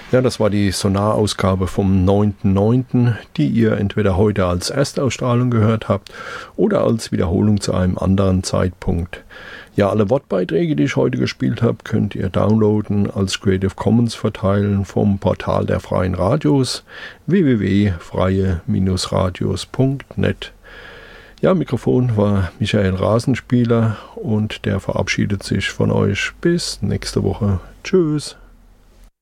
Ja, das war die Sonar-Ausgabe vom 9.9., die ihr entweder heute als Erstausstrahlung gehört habt oder als Wiederholung zu einem anderen Zeitpunkt. Ja, alle Wortbeiträge, die ich heute gespielt habe, könnt ihr downloaden, als Creative Commons verteilen vom Portal der Freien Radios www.freie-radios.net. Ja, Mikrofon war Michael Rasenspieler und der verabschiedet sich von euch bis nächste Woche. Tschüss.